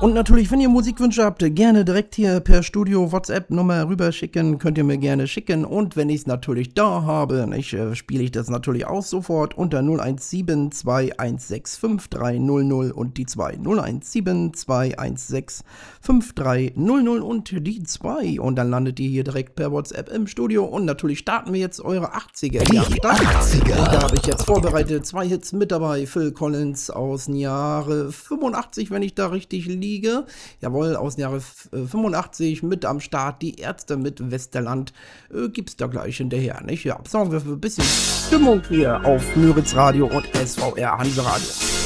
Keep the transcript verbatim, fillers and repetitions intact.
Und natürlich, wenn ihr Musikwünsche habt, gerne direkt hier per Studio WhatsApp-Nummer rüberschicken. Könnt ihr mir gerne schicken. Und wenn ich es natürlich da habe, nicht, äh, spiele ich das natürlich auch sofort unter null eins sieben zwei eins sechs fünf drei null null und die zwei. null eins sieben zwei eins sechs fünf drei null null und die zwei. Und dann landet ihr hier direkt per WhatsApp im Studio. Und natürlich starten wir jetzt eure achtziger. Die achtziger. Und da habe ich jetzt vorbereitet zwei Hits mit dabei. Phil Collins aus dem Jahre fünfundachtzig, wenn ich da richtig liege. Jawohl, aus dem Jahre fünfundachtzig mit am Start. Die Ärzte mit Westerland. Äh, gibt's da gleich hinterher, nicht? Ja, sorgen wir für ein bisschen Stimmung hier auf Müritz Radio und S V R Hanseradio.